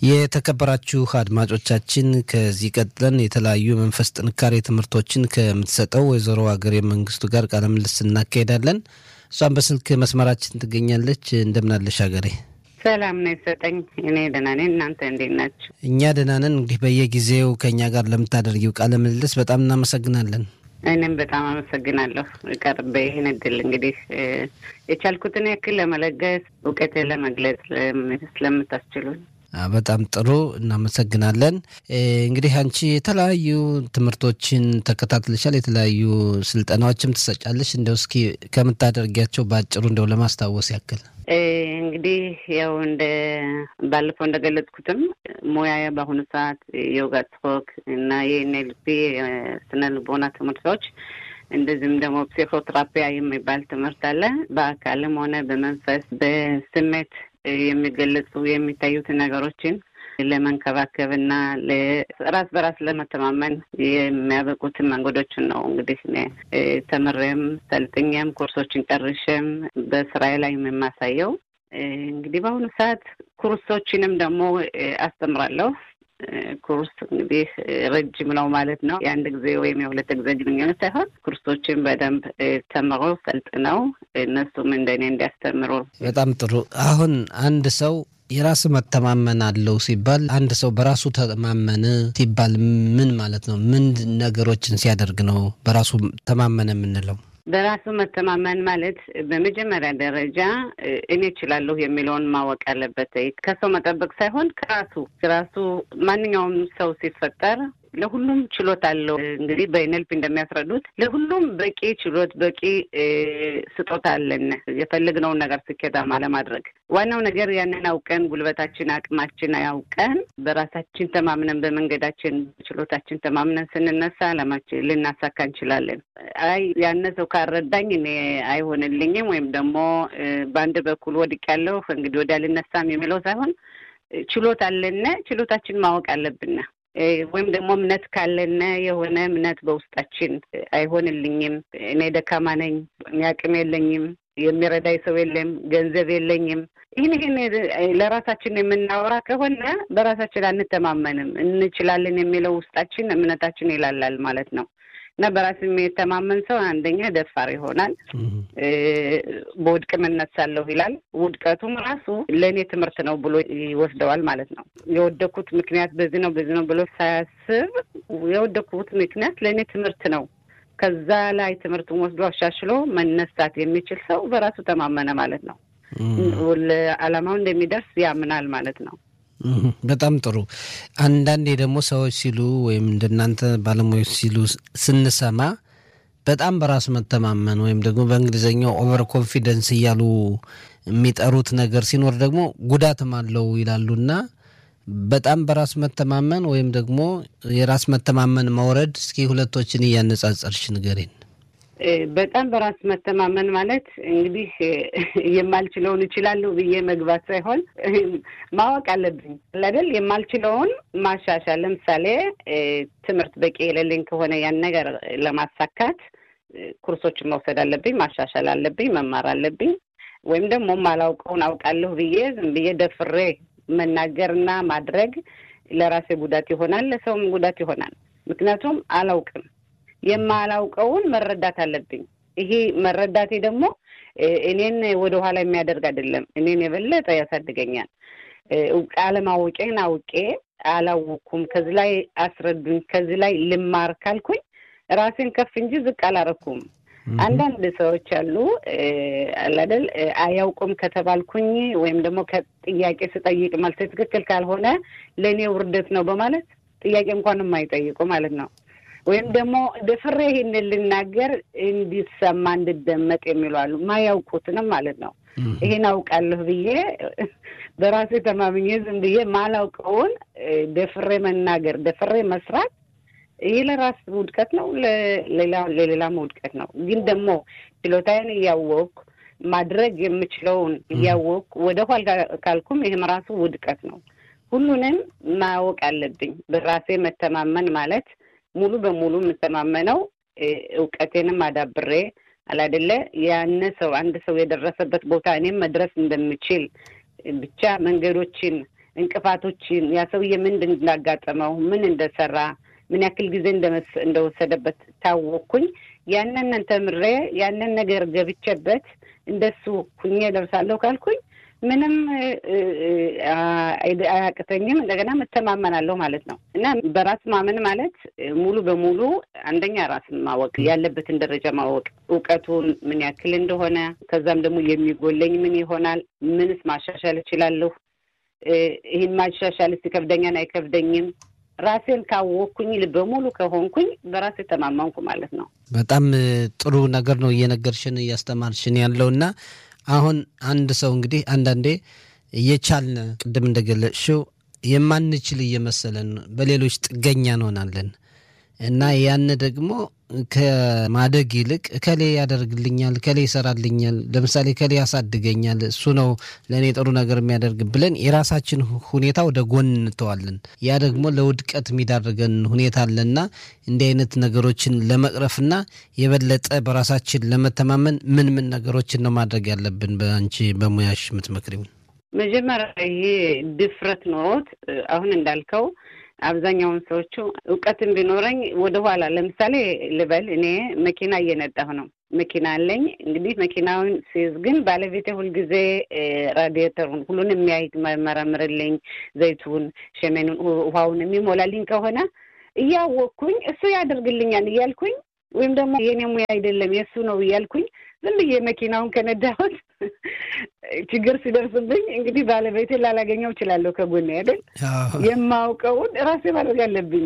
የተከበራችሁ አድማጮቻችን ከዚህ ቀጥለን የተለያዩ መንፈስ ጥንካሬ ትምህርቶችን ከምትሰጠው ወይዘሮ አገሬ መንግስቱ ጋር ቃለ ምልልስ እናካሄዳለን። እሷም በስልክ መስመራችን ትገኛለች። እንደምን አለሽ አገሬ? ሰላም ነው ሰጠኝ። እኔ ደህና ነኝ። እናንተ እንዴት ናችሁ? እኛ ደህና ነን። እንግዲህ በየጊዜው ከኛ ጋር ለምታደርጊው ቃለ ምልልስ በጣም እናመሰግናለን። እኔም በጣም አመሰግናለሁ። ቀርቤ ይሄን እድል እንግዲህ የቻልኩትን ያክል ለመለገስ እውቀቴን ለመግለጽ ስለምታስችሉኝ በጣም ጥሩ እናመሰግናለን። እንግዲህ አንቺ የተለያዩ ትምህርቶችን ተከታትለሻል፣ የተለያዩ ስልጠናዎችም ትሰጫለሽ። እንደው እስኪ ከምታደርጊያቸው ባጭሩ እንደው ለማስታወስ ያክል። እንግዲህ ያው ባለፈው እንደገለጽኩትም ሙያዬ በአሁኑ ሰዓት የዮጋ ጽፎክ እና የኤንኤልፒ ስነ ልቦና ትምህርቶች እንደዚህም ደግሞ ፕሲኮቴራፒያ የሚባል ትምህርት አለ። በአካልም ሆነ በመንፈስ በስሜት የሚገለጹ የሚታዩትን ነገሮችን ለመንከባከብና ራስ በራስ ለመተማመን የሚያበቁትን መንገዶችን ነው እንግዲህ ተምሬም ሰልጥኜም ኮርሶችን ጨርሼም በስራዬ ላይ የማሳየው። እንግዲህ በአሁኑ ሰዓት ኩርሶችንም ደግሞ አስተምራለሁ። ኩርስ እንግዲህ ረጅም ነው ማለት ነው። የአንድ ጊዜ ወይም የሁለት ጊዜ ግንኙነት ሳይሆን ኩርሶችን በደንብ ተምረው ሰልጥነው እነሱም እንደኔ እንዲያስተምሩ። በጣም ጥሩ። አሁን አንድ ሰው የራስ መተማመን አለው ሲባል አንድ ሰው በራሱ ተማመነ ሲባል ምን ማለት ነው? ምን ነገሮችን ሲያደርግ ነው በራሱ ተማመነ የምንለው? በራሱ መተማመን ማለት በመጀመሪያ ደረጃ እኔ እችላለሁ የሚለውን ማወቅ አለበት። ከሰው መጠበቅ ሳይሆን ከራሱ ማንኛውም ሰው ሲፈጠር ለሁሉም ችሎታ አለው። እንግዲህ በኤንኤልፒ እንደሚያስረዱት ለሁሉም በቂ ችሎት በቂ ስጦታ አለን የፈለግነውን ነገር ስኬታማ ለማድረግ። ዋናው ነገር ያንን አውቀን ጉልበታችን አቅማችን አውቀን በራሳችን ተማምነን በመንገዳችን ችሎታችን ተማምነን ስንነሳ አላማችን ልናሳካ እንችላለን። ያን ሰው ካረዳኝ እኔ አይሆንልኝም ወይም ደግሞ በአንድ በኩል ወድቄያለሁ እንግዲህ ወዲያ ልነሳም የሚለው ሳይሆን ችሎታ አለን፣ ችሎታችን ማወቅ አለብን። ወይም ደግሞ እምነት ካለና የሆነ እምነት በውስጣችን አይሆንልኝም፣ እኔ ደካማ ነኝ፣ አቅም የለኝም፣ የሚረዳኝ ሰው የለም፣ ገንዘብ የለኝም፣ ይህን ለራሳችን የምናወራ ከሆነ በራሳችን አንተማመንም። እንችላለን የሚለው ውስጣችን እምነታችን ይላላል ማለት ነው። እና በራስ የሚተማመን ሰው አንደኛ ደፋር ይሆናል። በውድቅም እነሳለሁ ይላል። ውድቀቱም ራሱ ለእኔ ትምህርት ነው ብሎ ይወስደዋል ማለት ነው። የወደኩት ምክንያት በዚህ ነው ብሎ ሳያስብ የወደኩት ምክንያት ለእኔ ትምህርት ነው፣ ከዛ ላይ ትምህርቱን ወስዶ አሻሽሎ መነሳት የሚችል ሰው በራሱ ተማመነ ማለት ነው። ለዓላማው እንደሚደርስ ያምናል ማለት ነው። በጣም ጥሩ። አንዳንዴ ደግሞ ሰዎች ሲሉ ወይም እንደናንተ ባለሙያዎች ሲሉ ስንሰማ በጣም በራስ መተማመን ወይም ደግሞ በእንግሊዝኛው ኦቨር ኮንፊደንስ እያሉ የሚጠሩት ነገር ሲኖር ደግሞ ጉዳትም አለው ይላሉና በጣም በራስ መተማመን ወይም ደግሞ የራስ መተማመን መውረድ፣ እስኪ ሁለቶችን እያነጻጸርሽ ንገሪን። በጣም በራስ መተማመን ማለት እንግዲህ የማልችለውን እችላለሁ ብዬ መግባት ሳይሆን ማወቅ አለብኝ አይደል? የማልችለውን ማሻሻል። ለምሳሌ ትምህርት በቂ የሌለኝ ከሆነ ያን ነገር ለማሳካት ኩርሶችን መውሰድ አለብኝ፣ ማሻሻል አለብኝ፣ መማር አለብኝ። ወይም ደግሞ ማላውቀውን አውቃለሁ ብዬ ዝም ብዬ ደፍሬ መናገርና ማድረግ ለራሴ ጉዳት ይሆናል፣ ለሰውም ጉዳት ይሆናል። ምክንያቱም አላውቅም። የማላውቀውን መረዳት አለብኝ። ይሄ መረዳቴ ደግሞ እኔን ወደ ኋላ የሚያደርግ አይደለም፣ እኔን የበለጠ ያሳድገኛል። አለማወቄን አውቄ አላወኩም፣ ከዚህ ላይ አስረዱኝ፣ ከዚህ ላይ ልማር ካልኩኝ ራሴን ከፍ እንጂ ዝቅ አላረኩም። አንዳንድ ሰዎች አሉ አይደል፣ አያውቁም ከተባልኩኝ ወይም ደግሞ ከጥያቄ ስጠይቅ መልስ ትክክል ካልሆነ ለኔ ውርደት ነው በማለት ጥያቄ እንኳን የማይጠይቁ ማለት ነው። ወይም ደግሞ ደፍሬ ይሄንን ልናገር እንዲሰማ እንድደመጥ የሚሉ አሉ። ማያውቁትንም ማለት ነው። ይሄን አውቃለሁ ብዬ በራሴ ተማምኜ ዝም ብዬ ማላውቀውን ደፍሬ መናገር፣ ደፍሬ መስራት ይሄ ለራስ ውድቀት ነው፣ ለሌላም ውድቀት ነው። ግን ደግሞ ችሎታዬን እያወቅኩ ማድረግ የምችለውን እያወቅኩ ወደ ኋላ ካልኩም ይሄም ራሱ ውድቀት ነው። ሁሉንም ማወቅ አለብኝ። በራሴ መተማመን ማለት ሙሉ በሙሉ የምተማመነው እውቀቴንም አዳብሬ አላደለ ያነ ሰው አንድ ሰው የደረሰበት ቦታ እኔም መድረስ እንደምችል ብቻ መንገዶችን እንቅፋቶችን ያ ሰውዬ ምን እንዳጋጠመው ምን እንደሰራ ምን ያክል ጊዜ እንደወሰደበት ታወቅኩኝ ያንን ተምሬ ያንን ነገር ገብቼበት እንደሱ ኩኜ ደርሳለሁ ካልኩኝ ምንም አያቅተኝም እንደገና መተማመናለሁ ማለት ነው እና በራስ ማመን ማለት ሙሉ በሙሉ አንደኛ ራስን ማወቅ ያለበትን ደረጃ ማወቅ ዕውቀቱን ምን ያክል እንደሆነ ከዛም ደግሞ የሚጎለኝ ምን ይሆናል ምንስ ማሻሻል እችላለሁ ይሄን ማሻሻል ሲከብደኛና አይከብደኝም ራሴን ካወቅኩኝ በሙሉ ከሆንኩኝ በራሴ ተማመንኩ ማለት ነው በጣም ጥሩ ነገር ነው እየነገርሽን እያስተማርሽን ያለውና አሁን አንድ ሰው እንግዲህ አንዳንዴ እየቻልን ቅድም እንደገለጽሽው የማንችል እየመሰለን በሌሎች ጥገኛ እንሆናለን እና ያን ደግሞ ከማደግ ይልቅ ከሌ ያደርግልኛል ከሌ ይሰራልኛል ለምሳሌ ከሌ ያሳድገኛል እሱ ነው ለኔ ጥሩ ነገር የሚያደርግ ብለን የራሳችን ሁኔታ ወደ ጎን እንተዋለን ያ ደግሞ ለውድቀት የሚዳርገን ሁኔታ አለና እንዲህ አይነት ነገሮችን ለመቅረፍና የበለጠ በራሳችን ለመተማመን ምን ነገሮችን ነው ማድረግ ያለብን በአንቺ በሙያሽ የምትመክሪው መጀመሪያ ይሄ ድፍረት ኖሮት አሁን እንዳልከው አብዛኛውን ሰዎቹ ዕውቀትን ቢኖረኝ ወደ ኋላ ለምሳሌ ልበል እኔ መኪና እየነዳሁ ነው መኪና አለኝ እንግዲህ መኪናውን ሲይዝ ግን ባለቤቴ ሁሉ ጊዜ ራዲየተሩን ሁሉን የሚያመረምርልኝ ዘይቱን ሸሜኑን ውሃውን የሚሞላልኝ ከሆነ እያወቅኩኝ እሱ ያደርግልኛል እያልኩኝ ወይም ደግሞ የኔ ሙያ አይደለም የሱ ነው እያልኩኝ ዝም ብዬ መኪናውን ከነዳሁት ችግር ሲደርስብኝ እንግዲህ ባለቤቴ ላላገኘው እችላለሁ ከጎኔ አይደል የማውቀውን ራሴ ማድረግ አለብኝ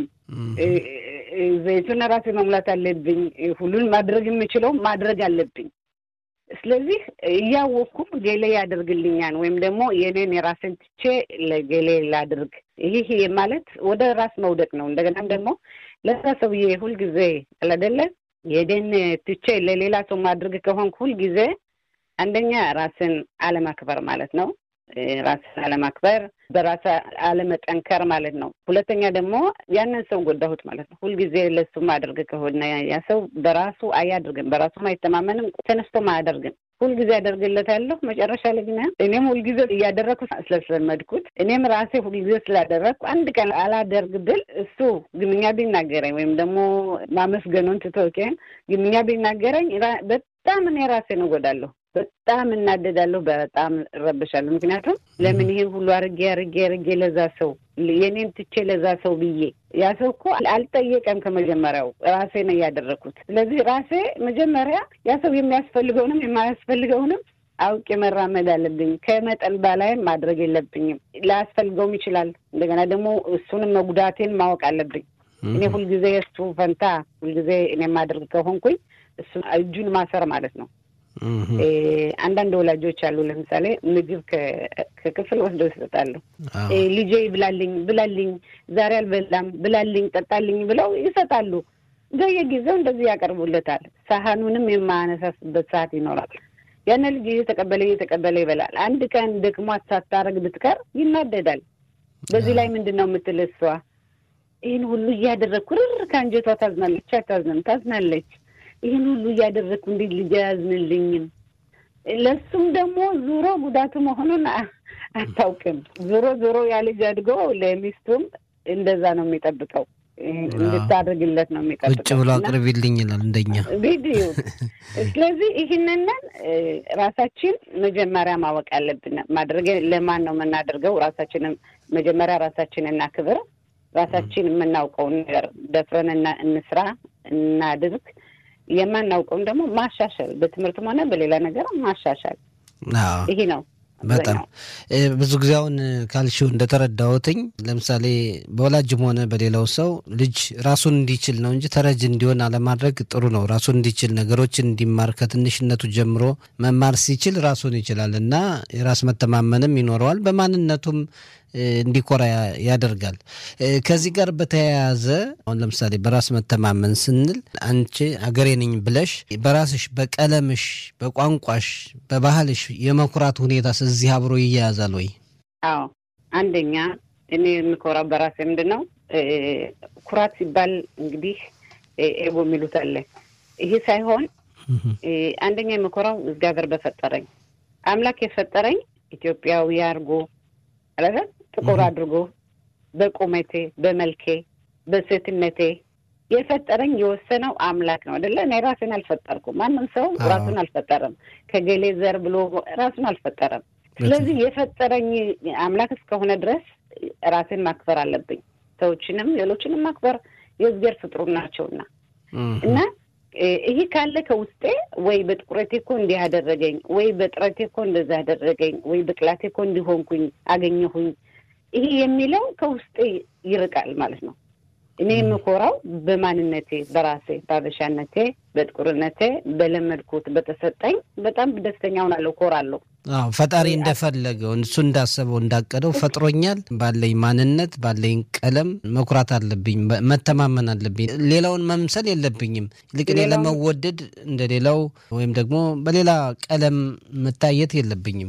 ዘይቱን ራሴ መሙላት አለብኝ ሁሉን ማድረግ የምችለው ማድረግ አለብኝ ስለዚህ እያወቅኩ ገሌ ያደርግልኛል ወይም ደግሞ የኔን የራሴን ትቼ ለገሌ ላድርግ ይሄ ማለት ወደ ራስ መውደቅ ነው እንደገና ደግሞ ለራስዬ ሁሉ ጊዜ አይደለ የደን ትቼ ለሌላ ሰው ማድረግ ከሆንኩ ሁሉ ጊዜ አንደኛ ራስን አለማክበር ማለት ነው ራስን አለማክበር በራስ አለመጠንከር ማለት ነው ሁለተኛ ደግሞ ያንን ሰው ጎዳሁት ማለት ነው ሁሉ ጊዜ ለሱ ማድረግ ከሆነ ያ ሰው በራሱ አያድርግም በራሱ ማይተማመንም ተነስቶ ማያደርግም ሁሉ ጊዜ ያደርግለታለሁ መጨረሻ ላይ ግን እኔም ሁሉ ጊዜ ያደረኩ ስለሰመድኩት እኔም ራሴ ሁሉ ጊዜ ስላደረኩ አንድ ቀን አላደርግ ብል እሱ ግምኛ ቢናገረኝ ወይም ደግሞ ማመስገኑን ትተውከን ግምኛ ቢናገረኝ በጣም እኔ ራሴ ነው ጎዳለሁ በጣም እናደዳለሁ በጣም ረብሻለሁ ምክንያቱም ለምን ይሄን ሁሉ አርጌ ለዛ ሰው የኔን ትቼ ለዛ ሰው ብዬ ያ ሰው እኮ አልጠየቀም ከመጀመሪያው ራሴ ነው ያደረኩት ስለዚህ ራሴ መጀመሪያ ያ ሰው የሚያስፈልገውንም የማያስፈልገውንም አውቄ መራመድ አለብኝ ከመጠን በላይ ማድረግ የለብኝም ላስፈልገውም ይችላል እንደገና ደግሞ እሱንም መጉዳቴን ማወቅ አለብኝ እኔ ሁሉ ጊዜ እሱ ፈንታ ሁሉ ጊዜ እኔ ማድረግ ከሆንኩኝ እሱ እጁን ማሰር ማለት ነው አንዳንድ ወላጆች አሉ ለምሳሌ ምግብ ከክፍል ወስደው ይሰጣሉ ልጄ ብላልኝ ዛሬ አልበላም ብላልኝ ጠጣልኝ ብለው ይሰጣሉ በየጊዜው እንደዚህ ያቀርቡለታል ሳህኑንም የማነሳስበት ሰዓት ይኖራል ያን ልጅ የተቀበለ ይበላል አንድ ቀን ደግሞ ሳታረግ ብትቀር ይናደዳል በዚህ ላይ ምንድነው የምትልሷ ይሄን ሁሉ ያደረኩ ካንጀቷ ታዝናለች ይሄን ሁሉ ያደረኩ እንዴ ልጅ ያዝንልኝም ለሱም ደግሞ ዙሮ ጉዳቱ መሆኑን አታውቅም ዙሮ ያ ልጅ አድጎ ለሚስቱም እንደዛ ነው የሚጠብቀው እንድታደርግለት ነው የሚጠብቀው ቁጭ ብሎ አቅርቢልኝ ይላል እንደኛ ቪዲዮ ስለዚህ ይሄንን ራሳችን መጀመሪያ ማወቅ አለብን ማድረግ ለማን ነው የምናደርገው ራሳችንን መጀመሪያ ራሳችንን እናክብር ራሳችን የምናውቀው ነገር ደፍረንና እንስራ እናድርግ የማናውቀው ደግሞ ማሻሻል በትምህርትም ሆነ በሌላ ነገር ማሻሻል ይሄ ነው በጣም ብዙ ጊዜ አሁን ካልሽው እንደተረዳሁትኝ ለምሳሌ በወላጅም ሆነ በሌላው ሰው ልጅ ራሱን እንዲችል ነው እንጂ ተረጅ እንዲሆን አለማድረግ ጥሩ ነው ራሱን እንዲችል ነገሮችን እንዲማር ከትንሽነቱ ጀምሮ መማር ሲችል ራሱን ይችላልና የራስ መተማመንም ይኖረዋል በማንነቱም እንዲኮራ ያደርጋል ከዚህ ጋር በተያያዘ አሁን ለምሳሌ በራስ መተማመን ስንል አንቺ አገሬ ነኝ ብለሽ በራስሽ በቀለምሽ በቋንቋሽ በባህልሽ የመኩራት ሁኔታ እዚህ አብሮ ይያያዛል ወይ አዎ አንደኛ እኔ የምኮራው በራሴ ምንድነው ኩራት ሲባል እንግዲህ ኤጎ የሚሉት አለ ይሄ ሳይሆን አንደኛ የምኮራው እግዚአብሔር በፈጠረኝ አምላክ የፈጠረኝ ኢትዮጵያዊ አርጎ አይደል ጥቁር አድርጎ በቁመቴ በመልኬ በሴትነቴ የፈጠረኝ የወሰነው አምላክ ነው አይደለ? እኔ ራሴን አልፈጠርኩም። ማንም ሰው ራሱን አልፈጠረም። ከገሌ ዘር ብሎ ራሱን አልፈጠረም። ስለዚህ የፈጠረኝ አምላክ እስከሆነ ድረስ ራሴን ማክበር አለብኝ። ሰዎችንም ሌሎችንም ማክበር የእግዚአብሔር ፍጡር ናቸውና እና ይሄ ካለ ከውስጤ ወይ በጥቁረቴ እኮ እንዲህ አደረገኝ፣ ወይ በጥረቴ እኮ እንደዛ አደረገኝ፣ ወይ በቅላቴ እኮ እንዲሆንኩኝ አገኘሁኝ፣ ይሄ የሚለው ከውስጤ ይርቃል ማለት ነው። እኔ የምኮራው በማንነቴ በራሴ ባበሻነቴ በጥቁርነቴ በለመድኩት በተሰጠኝ በጣም ደስተኛ ሆናለሁ፣ ኮራለሁ። ፈጣሪ እንደፈለገው እሱ እንዳሰበው እንዳቀደው ፈጥሮኛል። ባለኝ ማንነት ባለኝ ቀለም መኩራት አለብኝ፣ መተማመን አለብኝ። ሌላውን መምሰል የለብኝም። ይልቅ ለመወደድ እንደሌላው ወይም ደግሞ በሌላ ቀለም መታየት የለብኝም።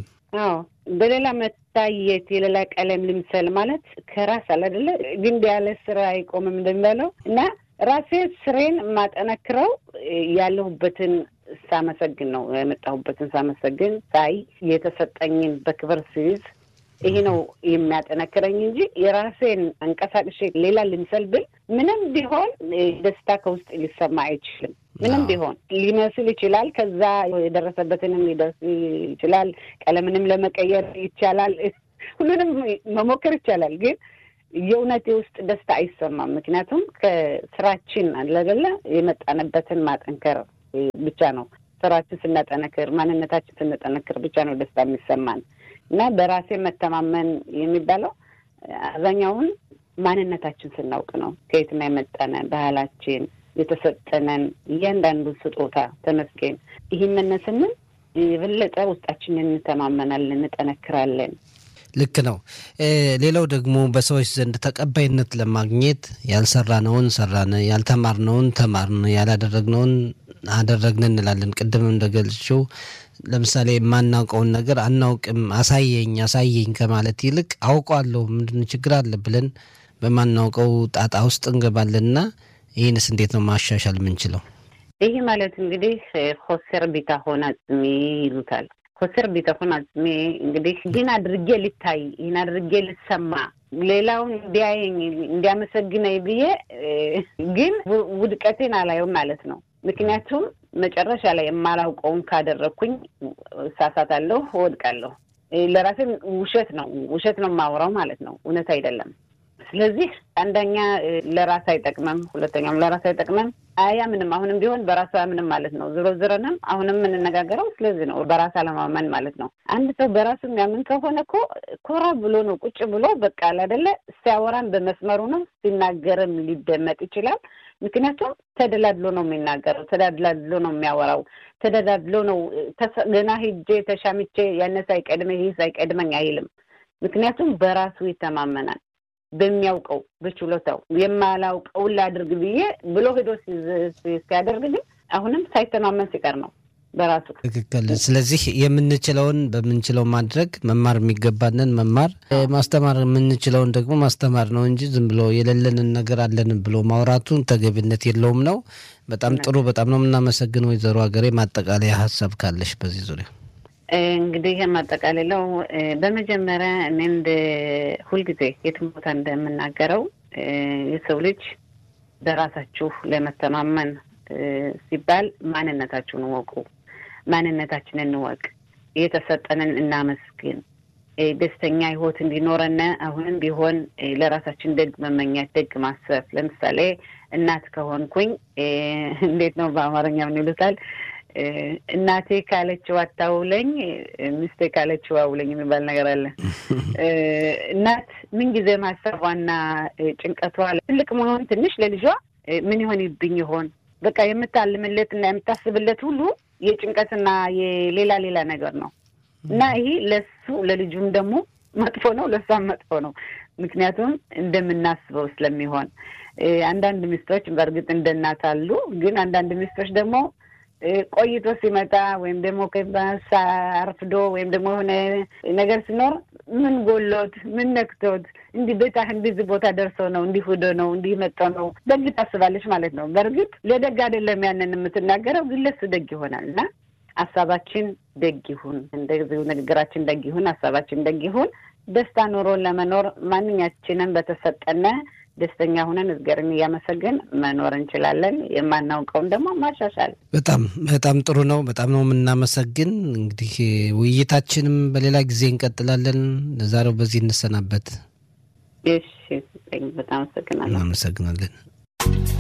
በሌላ መታየት የሌላ ቀለም ልምሰል ማለት ከራስ አለ አይደለ? ግንድ ያለ ስራ አይቆምም እንደሚባለው እና ራሴ ስሬን ማጠነክረው ያለሁበትን ሳመሰግን ነው። የመጣሁበትን ሳመሰግን ሳይ የተሰጠኝን በክብር ሲይዝ ይሄ ነው የሚያጠነክረኝ እንጂ የራሴን አንቀሳቅሼ ሌላ ልምሰል ብል ምንም ቢሆን ደስታ ከውስጥ ሊሰማ አይችልም። ምንም ቢሆን ሊመስል ይችላል። ከዛ የደረሰበትንም ሊደርስ ይችላል። ቀለምንም ለመቀየር ይቻላል። ሁሉንም መሞከር ይቻላል። ግን የእውነቴ ውስጥ ደስታ አይሰማም። ምክንያቱም ከስራችን አይደለ የመጣንበትን ማጠንከር ብቻ ነው። ስራችን ስናጠነክር፣ ማንነታችን ስናጠነክር ብቻ ነው ደስታ የሚሰማን እና በራሴ መተማመን የሚባለው አብዛኛውን ማንነታችን ስናውቅ ነው። ከየት ነው የመጣነ፣ ባህላችን የተሰጠነን እያንዳንዱ ስጦታ ተመስገን። ይህን ስንል የበለጠ ውስጣችንን እንተማመናለን፣ እንጠነክራለን። ልክ ነው። ሌላው ደግሞ በሰዎች ዘንድ ተቀባይነት ለማግኘት ያልሰራነውን ሰራን፣ ያልተማርነውን ተማርን፣ ያላደረግነውን አደረግን እንላለን። ቅድም እንደገልጽው ለምሳሌ የማናውቀውን ነገር አናውቅም አሳየኝ ከማለት ይልቅ አውቀዋለሁ ምንድን ችግር አለ ብለን በማናውቀው ጣጣ ውስጥ እንገባለንና ይህንስ እንዴት ነው ማሻሻል የምንችለው? ይህ ማለት እንግዲህ ሆሰር ቢታሆን አጽሜ ይሉታል። ሆሰር ቢታሆን አጽሜ እንግዲህ ይህን አድርጌ ልታይ፣ ይህን አድርጌ ልሰማ፣ ሌላውን እንዲያየኝ እንዲያመሰግነኝ ብዬ ግን ውድቀቴን አላየውም ማለት ነው። ምክንያቱም መጨረሻ ላይ የማላውቀውን ካደረኩኝ እሳሳታለሁ፣ እወድቃለሁ። ለራሴ ውሸት ነው የማወራው ማለት ነው፣ እውነት አይደለም። ስለዚህ አንደኛ ለራስ አይጠቅመም፣ ሁለተኛም ለራስ አይጠቅመም። አያምንም አሁንም ቢሆን በራስ አያምንም ማለት ነው። ዝሮዝረንም አሁንም የምንነጋገረው ስለዚህ ነው፣ በራስ አለማመን ማለት ነው። አንድ ሰው በራሱ የሚያምን ከሆነ እኮ ኮራ ብሎ ነው ቁጭ ብሎ በቃ አይደለ ሲያወራም በመስመሩ ነው፣ ሲናገርም ሊደመጥ ይችላል። ምክንያቱም ተደላድሎ ነው የሚናገረው፣ ተደላድሎ ነው የሚያወራው፣ ተደላድሎ ነው ገና ሂጄ ተሻምቼ ያነሳ አይቀድመኝ ይህ አይቀድመኝ አይልም። ምክንያቱም በራሱ ይተማመናል። በሚያውቀው በችሎታው የማላውቀው ላድርግ ብዬ ብሎ ሄዶ ሲያደርግ ግን አሁንም ሳይተማመን ሲቀር ነው በራሱ። ትክክል። ስለዚህ የምንችለውን በምንችለው ማድረግ፣ መማር የሚገባንን መማር፣ ማስተማር የምንችለውን ደግሞ ማስተማር ነው እንጂ ዝም ብሎ የሌለንን ነገር አለን ብሎ ማውራቱን ተገቢነት የለውም ነው። በጣም ጥሩ። በጣም ነው የምናመሰግነው ወይዘሮ ሀገሬ። ማጠቃለያ ሀሳብ ካለሽ በዚህ ዙሪያ? እንግዲህ የማጠቃለለው በመጀመሪያ እኔ እንደ ሁልጊዜ የትም ቦታ እንደምናገረው የሰው ልጅ በራሳችሁ ለመተማመን ሲባል ማንነታችሁን ወቁ፣ ማንነታችንን እንወቅ፣ የተሰጠንን እናመስግን፣ ደስተኛ ህይወት እንዲኖረን አሁንም ቢሆን ለራሳችን ደግ መመኛት፣ ደግ ማሰብ። ለምሳሌ እናት ከሆንኩኝ እንዴት ነው በአማርኛ ምን ይሉታል? እናቴ ካለችው አታውለኝ፣ ሚስቴ ካለችው አውለኝ የሚባል ነገር አለ። እናት ምን ጊዜ ማሰቧና ጭንቀቷ ትልቅ መሆን ትንሽ ለልጇ ምን ይሆን ይብኝ ይሆን በቃ የምታልምለትና የምታስብለት ሁሉ የጭንቀትና የሌላ ነገር ነው እና ይሄ ለሱ ለልጁም ደግሞ መጥፎ ነው፣ ለሷም መጥፎ ነው። ምክንያቱም እንደምናስበው ስለሚሆን አንዳንድ ሚስቶች በእርግጥ እንደናት አሉ፣ ግን አንዳንድ ሚስቶች ደግሞ ቆይቶ ሲመጣ ወይም ደግሞ ከባሳ አርፍዶ ወይም ደግሞ ሆነ ነገር ሲኖር ምን ጎሎት ምን ነክቶት እንዲህ ቤታ እንዲህ ቦታ ደርሶ ነው እንዲህ ሆዶ ነው እንዲህ መጣ ነው ደግ ታስባለች ማለት ነው። በእርግጥ ለደግ አይደለም ያንን የምትናገረው፣ ግን ለሱ ደግ ይሆናልና ሐሳባችን ደግ ይሁን፣ እንደዚህ ንግግራችን ደግ ይሁን፣ ሐሳባችን ደግ ይሁን። ደስታ ኑሮን ለመኖር ማንኛችንም በተሰጠነ ደስተኛ ሆነን እግዚአብሔርን እያመሰገን መኖር እንችላለን። የማናውቀውን ደግሞ ማሻሻል። በጣም ጥሩ ነው። በጣም ነው የምናመሰግን። እንግዲህ ውይይታችንም በሌላ ጊዜ እንቀጥላለን። ለዛሬው በዚህ እንሰናበት። እሺ፣ በጣም አመሰግናለሁ። እናመሰግናለን።